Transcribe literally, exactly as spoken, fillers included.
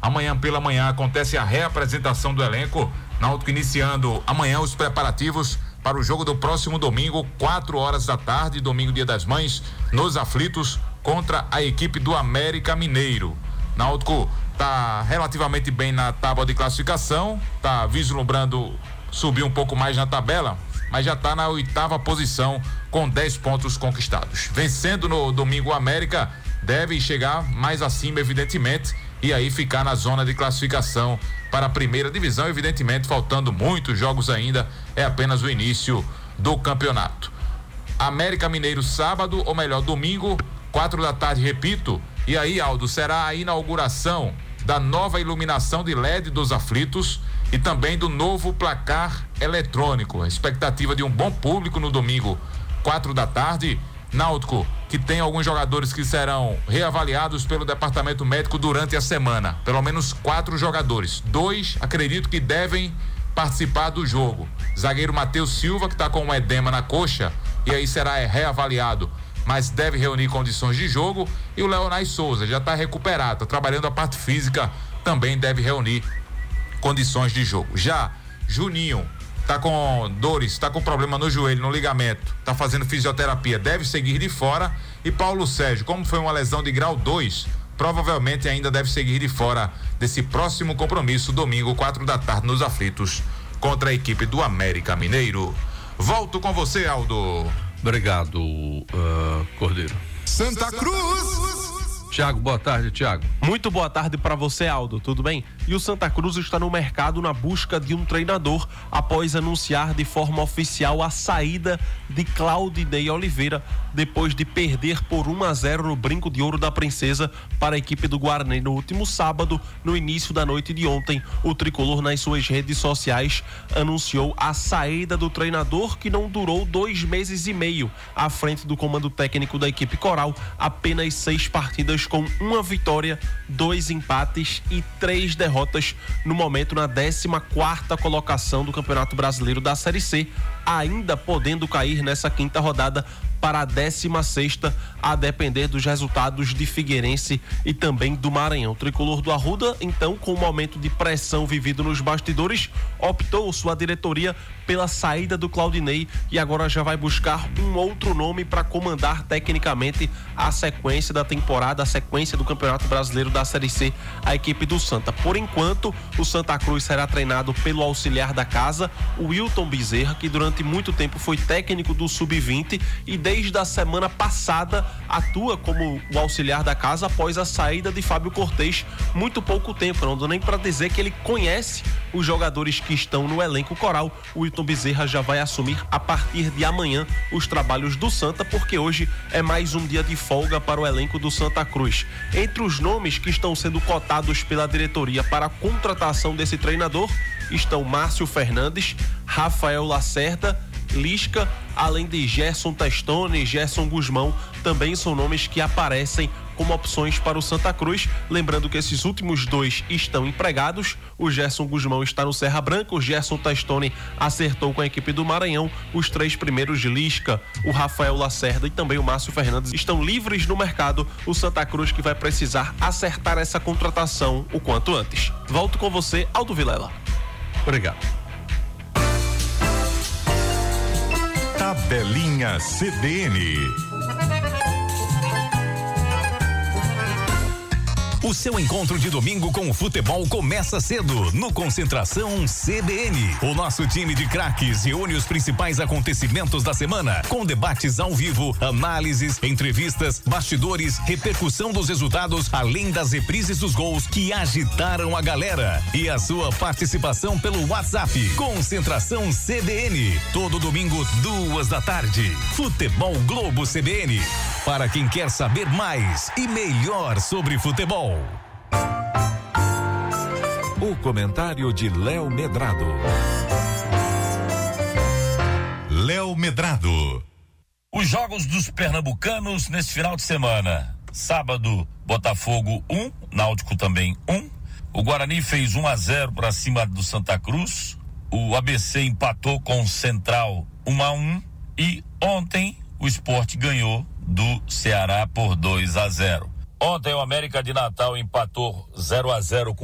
Amanhã pela manhã acontece a reapresentação do elenco. Náutico iniciando amanhã os preparativos para o jogo do próximo domingo, quatro horas da tarde, domingo, dia das mães, nos aflitos, contra a equipe do América Mineiro. Náutico está relativamente bem na tábua de classificação, está vislumbrando subir um pouco mais na tabela, mas já está na oitava posição com dez pontos conquistados. Vencendo no domingo o América, deve chegar mais acima, evidentemente, e aí ficar na zona de classificação para a primeira divisão, evidentemente, faltando muitos jogos ainda, é apenas o início do campeonato. América Mineiro sábado, ou melhor, domingo, quatro da tarde, repito, e aí, Aldo, será a inauguração da nova iluminação de L E D dos aflitos e também do novo placar eletrônico. A expectativa de um bom público no domingo, quatro da tarde. Náutico, que tem alguns jogadores que serão reavaliados pelo departamento médico durante a semana. Pelo menos quatro jogadores. Dois, acredito que devem participar do jogo. Zagueiro Matheus Silva, que está com um edema na coxa, e aí será reavaliado, mas deve reunir condições de jogo. E o Leonai Souza já está recuperado, tá trabalhando a parte física, também deve reunir condições de jogo. Já Juninho tá com dores, tá com problema no joelho, no ligamento, tá fazendo fisioterapia, deve seguir de fora. E Paulo Sérgio, como foi uma lesão de grau dois, provavelmente ainda deve seguir de fora desse próximo compromisso, domingo, quatro da tarde, nos aflitos, contra a equipe do América Mineiro. Volto com você, Aldo. Obrigado, uh, Cordeiro. Santa Cruz. Tiago, boa tarde, Tiago. Muito boa tarde para você, Aldo, tudo bem? E o Santa Cruz está no mercado na busca de um treinador após anunciar de forma oficial a saída de Claudinei Oliveira depois de perder por um a zero no Brinco de Ouro da Princesa para a equipe do Guarani no último sábado. No início da noite de ontem, o tricolor nas suas redes sociais anunciou a saída do treinador, que não durou dois meses e meio à frente do comando técnico da equipe coral, apenas seis partidas com uma vitória, dois empates e três derrotas no momento na décima quarta colocação do Campeonato Brasileiro da Série C, ainda podendo cair nessa quinta rodada para a décima sexta, a depender dos resultados de Figueirense e também do Maranhão. O tricolor do Arruda, então, com o momento de pressão vivido nos bastidores, optou sua diretoria pela saída do Claudinei e agora já vai buscar um outro nome para comandar tecnicamente a sequência da temporada, a sequência do Campeonato Brasileiro da Série C, a equipe do Santa. Por enquanto, o Santa Cruz será treinado pelo auxiliar da casa, o Wilton Bezerra, que durante muito tempo foi técnico do sub vinte e desde a semana passada atua como o auxiliar da casa após a saída de Fábio Cortez. Muito pouco tempo, não dá nem para dizer que ele conhece os jogadores que estão no elenco coral. O Wilton Bezerra já vai assumir a partir de amanhã os trabalhos do Santa, porque hoje é mais um dia de folga para o elenco do Santa Cruz. Entre os nomes que estão sendo cotados pela diretoria para a contratação desse treinador estão Márcio Fernandes, Rafael Lacerda, Lisca, além de Gerson Testoni e Gerson Guzmão, também são nomes que aparecem como opções para o Santa Cruz. Lembrando que esses últimos dois estão empregados. O Gerson Guzmão está no Serra Branca, o Gerson Testoni acertou com a equipe do Maranhão. Os três primeiros de Lisca, o Rafael Lacerda e também o Márcio Fernandes estão livres no mercado. O Santa Cruz que vai precisar acertar essa contratação o quanto antes. Volto com você, Aldo Vilela. Obrigado. Tabelinha C B N. O seu encontro de domingo com o futebol começa cedo no Concentração C B N. O nosso time de craques reúne os principais acontecimentos da semana, com debates ao vivo, análises, entrevistas, bastidores, repercussão dos resultados, além das reprises dos gols que agitaram a galera. E a sua participação pelo WhatsApp. Concentração C B N. Todo domingo, duas da tarde. Futebol Globo C B N. Para quem quer saber mais e melhor sobre futebol. O comentário de Léo Medrado. Léo Medrado. Os jogos dos pernambucanos nesse final de semana. Sábado, Botafogo um, Náutico também um. O Guarani fez um a zero para cima do Santa Cruz. O A B C empatou com o Central um a um. E ontem o Sport ganhou do Ceará por dois a zero. Ontem o América de Natal empatou zero a zero com